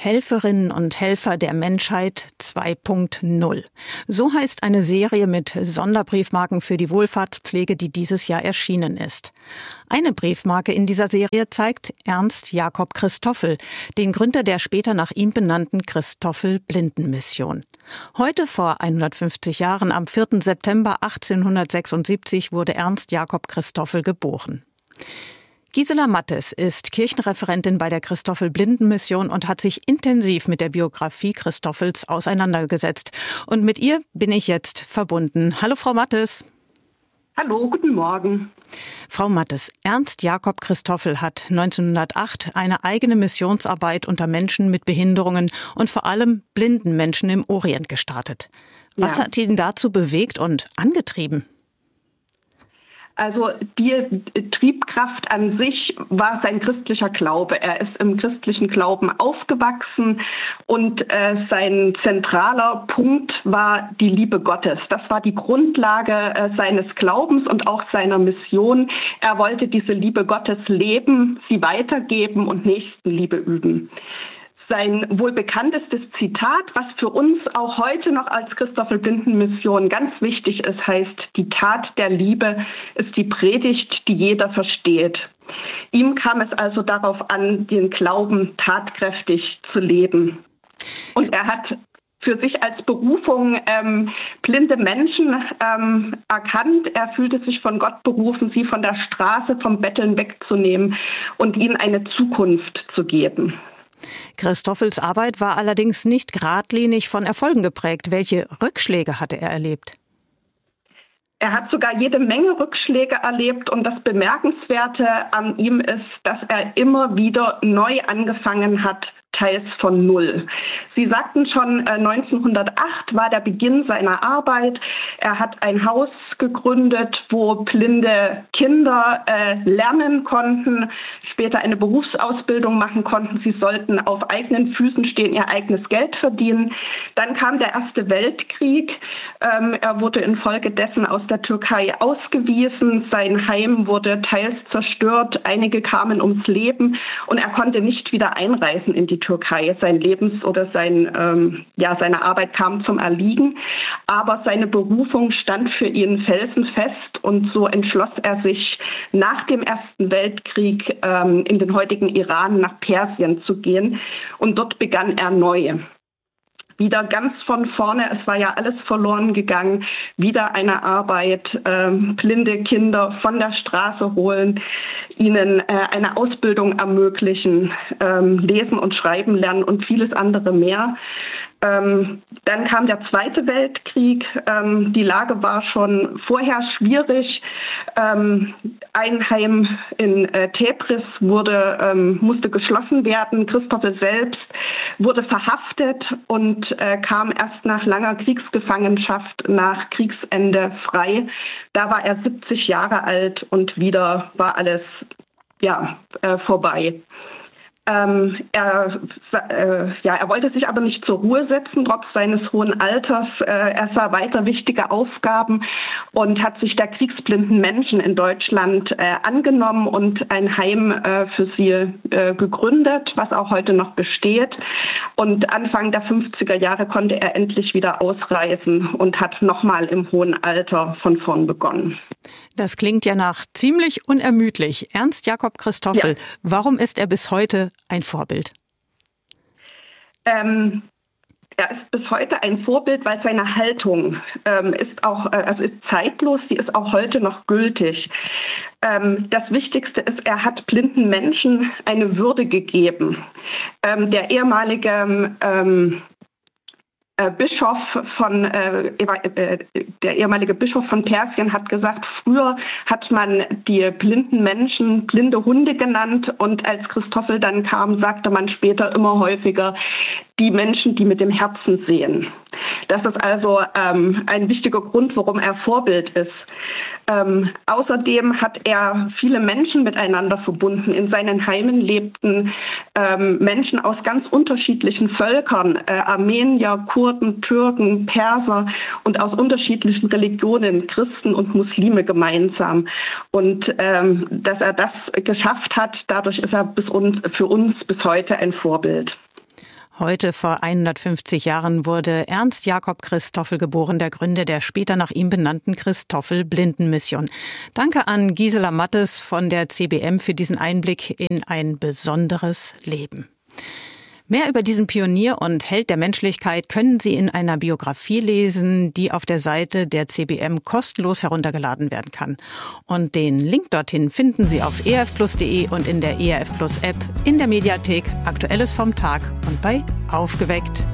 Helferinnen und Helfer der Menschheit 2.0. So heißt eine Serie mit Sonderbriefmarken für die Wohlfahrtspflege, die dieses Jahr erschienen ist. Eine Briefmarke in dieser Serie zeigt Ernst Jakob Christoffel, den Gründer der später nach ihm benannten Christoffel-Blindenmission. Heute vor 150 Jahren, am 4. September 1876, wurde Ernst Jakob Christoffel geboren. Gisela Mattes ist Kirchenreferentin bei der Christoffel-Blindenmission und hat sich intensiv mit der Biografie Christoffels auseinandergesetzt. Und mit ihr bin ich jetzt verbunden. Hallo Frau Mattes. Hallo, guten Morgen. Frau Mattes, Ernst Jakob Christoffel hat 1908 eine eigene Missionsarbeit unter Menschen mit Behinderungen und vor allem blinden Menschen im Orient gestartet. Was hat ihn dazu bewegt und angetrieben? Also die Triebkraft an sich war sein christlicher Glaube. Er ist im christlichen Glauben aufgewachsen und sein zentraler Punkt war die Liebe Gottes. Das war die Grundlage seines Glaubens und auch seiner Mission. Er wollte diese Liebe Gottes leben, sie weitergeben und Nächstenliebe üben. Sein wohl bekanntestes Zitat, was für uns auch heute noch als Christoffel-Blindenmission ganz wichtig ist, heißt: Die Tat der Liebe ist die Predigt, die jeder versteht. Ihm kam es also darauf an, den Glauben tatkräftig zu leben. Und er hat für sich als Berufung blinde Menschen erkannt. Er fühlte sich von Gott berufen, sie von der Straße, vom Betteln wegzunehmen und ihnen eine Zukunft zu geben. Christoffels Arbeit war allerdings nicht geradlinig von Erfolgen geprägt. Welche Rückschläge hatte er erlebt? Er hat sogar jede Menge Rückschläge erlebt und das Bemerkenswerte an ihm ist, dass er immer wieder neu angefangen hat, teils von Null. Sie sagten schon, 1908 war der Beginn seiner Arbeit. Er hat ein Haus gegründet, wo blinde Kinder lernen konnten, später eine Berufsausbildung machen konnten. Sie sollten auf eigenen Füßen stehen, ihr eigenes Geld verdienen. Dann kam der Erste Weltkrieg. Er wurde infolgedessen aus der Türkei ausgewiesen. Sein Heim wurde teils zerstört. Einige kamen ums Leben und er konnte nicht wieder einreisen in die Türkei. Seine Arbeit kam zum Erliegen, aber seine Berufung stand für ihn felsenfest und so entschloss er sich, nach dem Ersten Weltkrieg in den heutigen Iran nach Persien zu gehen und dort begann er neu. Wieder ganz von vorne, es war ja alles verloren gegangen, wieder eine Arbeit, blinde Kinder von der Straße holen, ihnen eine Ausbildung ermöglichen, lesen und schreiben lernen und vieles andere mehr. Dann kam der Zweite Weltkrieg. Die Lage war schon vorher schwierig. Ein Heim in Tebris musste geschlossen werden. Christoffel selbst wurde verhaftet und kam erst nach langer Kriegsgefangenschaft nach Kriegsende frei. Da war er 70 Jahre alt und wieder war alles vorbei. Er wollte sich aber nicht zur Ruhe setzen, trotz seines hohen Alters. Er sah weiter wichtige Aufgaben und hat sich der kriegsblinden Menschen in Deutschland angenommen und ein Heim für sie gegründet, was auch heute noch besteht. Und Anfang der 50er Jahre konnte er endlich wieder ausreisen und hat nochmal im hohen Alter von vorn begonnen. Das klingt ja nach ziemlich unermüdlich. Ernst Jakob Christoffel, Warum ist er bis heute ein Vorbild? Er ist bis heute ein Vorbild, weil seine Haltung ist zeitlos, sie ist auch heute noch gültig. Das Wichtigste ist, er hat blinden Menschen eine Würde gegeben. Der ehemalige der ehemalige Bischof von Persien hat gesagt, früher hat man die blinden Menschen blinde Hunde genannt und als Christoffel dann kam, sagte man später immer häufiger die Menschen, die mit dem Herzen sehen. Das ist also ein wichtiger Grund, warum er Vorbild ist. Außerdem hat er viele Menschen miteinander verbunden. In seinen Heimen lebten Menschen aus ganz unterschiedlichen Völkern, Armenier, Kurden, Türken, Perser und aus unterschiedlichen Religionen, Christen und Muslime gemeinsam. Und dass er das geschafft hat, dadurch ist er für uns bis heute ein Vorbild. Heute vor 150 Jahren wurde Ernst Jakob Christoffel geboren, der Gründer der später nach ihm benannten Christoffel-Blindenmission. Danke an Gisela Mattes von der CBM für diesen Einblick in ein besonderes Leben. Mehr über diesen Pionier und Held der Menschlichkeit können Sie in einer Biografie lesen, die auf der Seite der CBM kostenlos heruntergeladen werden kann. Und den Link dorthin finden Sie auf erfplus.de und in der ERF Plus App, in der Mediathek, Aktuelles vom Tag und bei Aufgeweckt.